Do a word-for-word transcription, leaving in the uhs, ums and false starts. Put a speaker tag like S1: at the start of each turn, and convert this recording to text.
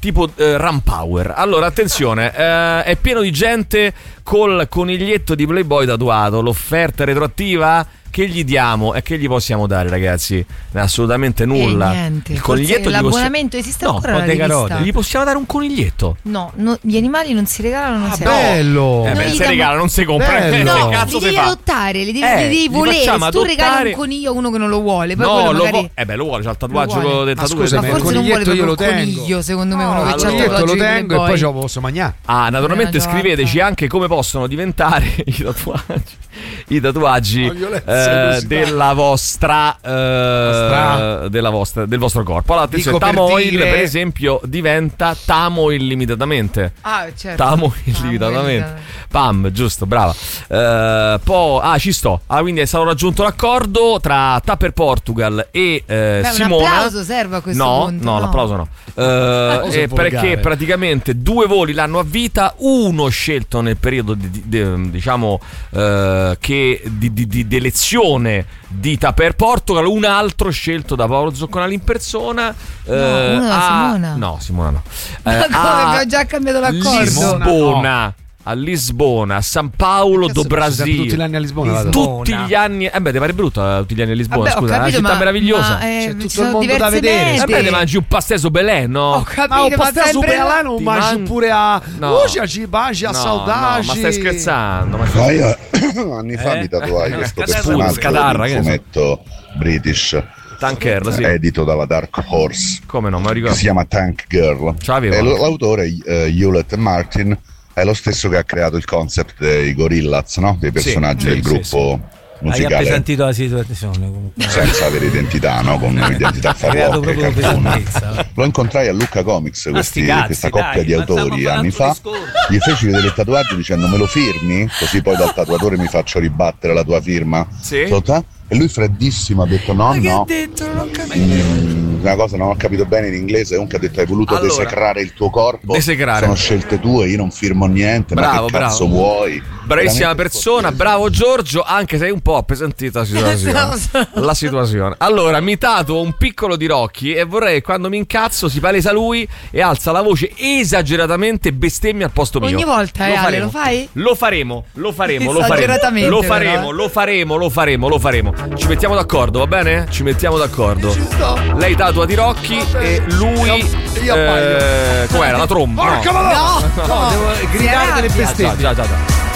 S1: tipo eh, Rampower. Allora attenzione, eh, è pieno di gente col coniglietto di Playboy tatuato. L'offerta retroattiva che gli diamo e che gli possiamo dare, ragazzi? Assolutamente nulla.
S2: E niente.
S1: Il coniglietto
S2: Forse
S1: gli
S2: l'abbonamento
S1: possi-
S2: esiste
S1: no,
S2: ancora la
S1: dei
S2: rivista?
S1: carote. Gli possiamo dare un coniglietto?
S2: No, no, gli animali non si regalano, non
S3: Ah,
S2: si
S3: bello.
S1: Eh,
S2: Non
S1: beh,
S2: gli
S1: si
S2: diamo-
S1: regala, non si compra.
S3: Bello.
S1: Che
S2: No,
S1: cazzo
S2: li
S1: si
S2: devi
S1: fa?
S2: adottare, li devi,
S1: Eh,
S2: li devi
S1: li
S2: volere.
S1: facciamo
S2: Se tu regali
S1: adottare-
S2: un coniglio a uno che non lo vuole, poi
S1: No,
S2: quello
S1: lo
S2: magari...
S1: vuole. Eh beh, lo vuole, c'ha il tatuaggio
S2: Lo vuole.
S1: del
S3: Ma
S1: tatuaggio.
S3: scusami,
S2: Ma
S3: il
S2: forse non vuole
S3: coniglietto io
S2: proprio
S3: lo
S2: il
S3: tengo.
S2: coniglio, secondo me, uno
S1: No,
S2: che
S1: allora,
S2: c'ha il
S3: Io te
S2: tatuaggio
S3: lo
S2: di
S3: tengo e
S2: Playboy.
S3: poi ce lo posso mangiare.
S1: Ah, naturalmente
S2: Una
S1: scriveteci
S2: giornata.
S1: anche come possono diventare i tatuaggi i tatuaggi
S3: Voglio le-
S1: eh,
S3: seriosità.
S1: della vostra, eh,
S3: Vostra.
S1: della vostra del vostro corpo. Allora attenzione,
S3: Dico per
S1: Tamoil
S3: dire-
S1: per esempio diventa Tamo illimitatamente.
S2: Ah, certo.
S1: Tamo
S2: Ah,
S1: illimitatamente.
S2: illimitatamente.
S1: Pam, giusto, brava. Eh, poi ah, ci sto. Ah, quindi è stato raggiunto l'accordo tra Tupper Portugal e eh,
S2: Beh, un
S1: Simona.
S2: applauso serve a questo
S1: no,
S2: punto.
S1: No, l'applauso no. Eh,
S3: Applauso
S1: eh,
S3: volgare.
S1: perché praticamente due voli l'hanno a vita, uno scelto nel periodo di, di- di- diciamo eh, che di, di, di, di elezione di Tupper Portugal, un altro scelto da Paolo Zocconali in persona.
S2: No, uno da
S1: a-
S2: Simona.
S1: No, Simona no.
S2: Ma
S1: Eh,
S2: come
S1: a
S2: abbiamo già cambiato l'accordo?
S1: Lisbona. A Lisbona, a San Paolo do
S3: Cazzo, sono sempre tutti gli
S1: Brasil.
S3: anni a Lisbona. vado.
S1: Tutti gli anni, eh beh, ti pare brutto eh, tutti gli anni a Lisbona,
S2: Vabbè, ho
S1: scusa, è una
S2: capito,
S1: città
S2: ma-
S1: meravigliosa.
S2: ma, eh,
S3: C'è
S2: ci
S3: tutto
S2: sono
S3: il mondo da
S2: diverse
S3: vedere.
S2: mete.
S1: Eh beh, ti mangi un pasteso belè, no?
S2: Ho capito,
S3: Ma un
S2: ma
S3: pasteso
S2: sempre
S3: per là non
S1: Ti
S3: mangi
S1: man-
S3: pure a
S1: No.
S3: Ucia, ci baci a
S1: No,
S3: saudagi.
S1: no, ma stai scherzando? Ma
S4: Ma io anni fa mi tatuai questo
S1: Scatarra,
S4: personaggio
S1: scatarra,
S4: di
S1: che
S4: un
S1: ne so.
S4: fumetto British
S1: Tanker, sì.
S4: edito dalla Dark Horse
S1: Come no, me lo
S4: che
S1: ricordo.
S4: si chiama Tank Girl.
S1: Ce l'avevo
S4: E lo-
S1: anche.
S4: l'autore eh, Hewlett Martin è lo stesso che ha creato il concept dei Gorillaz, no? Dei personaggi
S1: sì,
S4: del
S1: sì,
S4: gruppo
S5: Hai
S4: musicale
S5: appesantito la situazione comunque.
S4: senza avere identità, no? Con un'identità
S5: Ha creato
S4: farlocca,
S5: proprio
S4: cartoon.
S5: pesantezza.
S4: Lo incontrai a Lucca Comics,
S5: Ma
S4: questi-
S5: sti cazzi,
S4: questa
S5: dai,
S4: coppia di
S5: ma stiamo
S4: autori
S5: a fare
S4: anni
S5: altro
S4: fa.
S5: discorso.
S4: Gli feci vedere il tatuaggio dicendo me lo firmi? Così poi dal tatuatore mi faccio ribattere la tua firma.
S1: Sì.
S4: Sotto? E lui freddissimo ha detto no,
S2: Ma che
S4: no.
S2: ha detto? Non ho capito.
S4: Mm, una cosa non ho capito bene in inglese. Comunque ha detto hai voluto
S1: Allora,
S4: desecrare il tuo corpo.
S1: desecrare.
S4: Sono scelte tue, io non firmo niente.
S1: Bravo,
S4: ma che cazzo
S1: bravo.
S4: vuoi?
S1: Bravissima
S4: Veramente
S1: persona,
S4: scortese.
S1: bravo Giorgio, anche se hai un po' appesantito la situazione. La situazione. Allora, mi tatuo un piccolo di Rocky e vorrei che quando mi incazzo si palesa lui e alza la voce esageratamente, bestemmia al posto mio.
S2: Ogni volta, eh, Ale,
S1: faremo.
S2: lo fai?
S1: Lo faremo, lo faremo, lo faremo.
S2: Esageratamente,
S1: Lo
S2: però,
S1: faremo,
S2: eh.
S1: lo faremo, lo faremo, lo faremo. Ci mettiamo d'accordo, va bene? Ci mettiamo d'accordo.
S3: Ci sto.
S1: Lei tatua di Rocky e lui
S3: Io- io appaio.
S1: eh, com'era? La tromba?
S3: Porca
S1: No.
S3: madonna!
S2: No,
S3: No, devo gridare delle
S2: si arrabbia.
S3: bestemmie.
S1: Già, già, già, già.